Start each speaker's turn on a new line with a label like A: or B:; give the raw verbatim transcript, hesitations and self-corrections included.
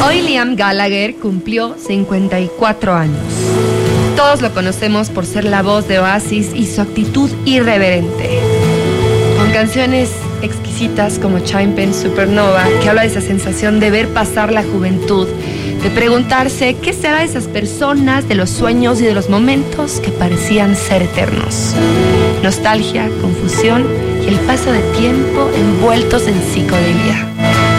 A: Hoy Liam Gallagher cumplió cincuenta y cuatro años. Todos lo conocemos por ser la voz de Oasis y su actitud irreverente. Con canciones exquisitas como Chime Pen Supernova, que habla de esa sensación de ver pasar la juventud, de preguntarse qué será de esas personas, de los sueños y de los momentos que parecían ser eternos. Nostalgia, confusión y el paso de tiempo envueltos en psicodelia.